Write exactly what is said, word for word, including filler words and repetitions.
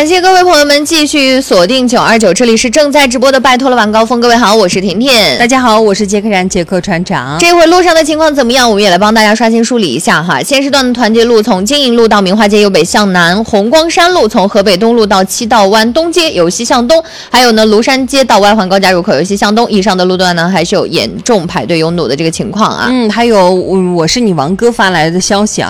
感谢各位朋友们继续锁定九二九，这里是正在直播的拜托了晚高峰。各位好，我是甜甜。 大家好，我是杰克然杰克船长。 这回路上的情况怎么样？我们也来帮大家刷新梳理一下哈。现时段的团结路从经营路到明华街由北向南，红光山路从河北东路到七道湾东街由西向东，还有呢庐山街到外环高架入口由西向东。以上的路段呢还是有严重排队拥堵的这个情况啊。 嗯，还有、嗯、我是你王哥发来的消息啊，